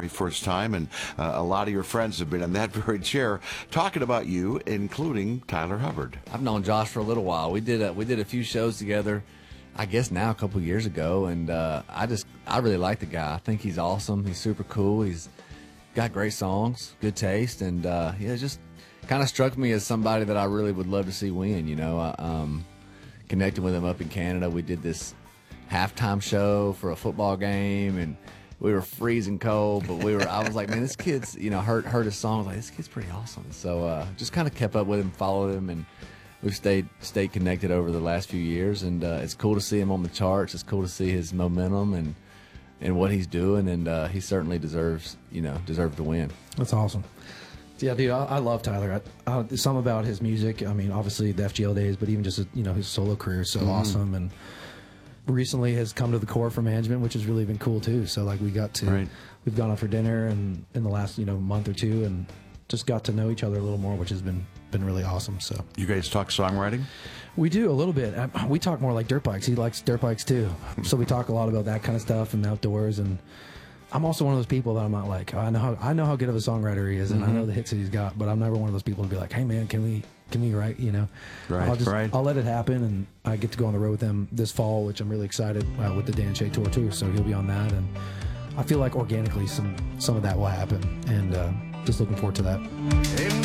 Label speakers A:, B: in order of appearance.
A: 41st time, and a lot of your friends have been in that very chair talking about you, including Tyler Hubbard.
B: I've known Josh for a little while. We did a few shows together, I guess now a couple years ago, and I really like the guy. I think he's awesome. He's super cool. He's got great songs, good taste, and just kind of struck me as somebody that I really would love to see win. Connected with him up in Canada. We did this halftime show for a football game, and we were freezing cold, but I was like, man, this kid's, heard his song. I was like, this kid's pretty awesome. So just kind of kept up with him, followed him, and we've stayed connected over the last few years. And it's cool to see him on the charts. It's cool to see his momentum and what he's doing, and he certainly deserves to win.
C: That's awesome. Yeah, dude, I love Tyler. Some about his music. I mean, obviously the FGL days, but even just his solo career is so awesome. And recently has come to the core for management, which has really been cool too. So like we've gone out for dinner and in the last month or two, and just got to know each other a little more, which has been really awesome. So
A: you guys talk songwriting?
C: We do a little bit. We talk more like dirt bikes. He likes dirt bikes too, so we talk a lot about that kind of stuff and outdoors. And I'm also one of those people that I'm not like, I know how good of a songwriter he is, and I know the hits that he's got, but I'm never one of those people to be like, hey man, can we write? I'll let it happen, and I get to go on the road with him this fall, which I'm really excited with the Dan Shea tour too. So he'll be on that, and I feel like organically some of that will happen, and just looking forward to that.